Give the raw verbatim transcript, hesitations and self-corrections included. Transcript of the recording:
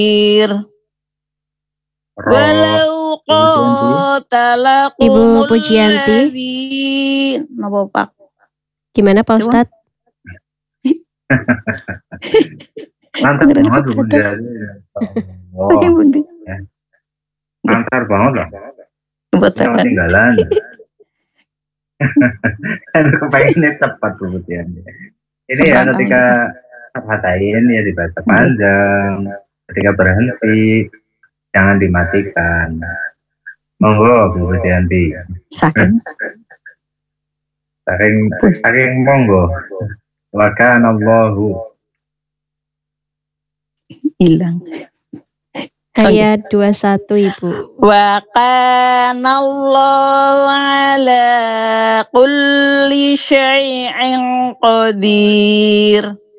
Walau qatalakumul Ibu Pujianti. Napa Pak? Gimana Pak Ustadz? Lantar banget Bu Pujianti. Oh, ya. Lantar banget loh. Betul. Ketinggalan. Kepengennya cepat Bu Pujianti. Ini ya ketika hatain ya dibaca panjang. Ketika berhenti jangan dimatikan. Monggo Bu Pujianti. Saking saking saking monggo. Wa kana Allahu hilang. Ayat dua puluh satu Ibu. Wa kana Allahu ala kulli syai'in qadir.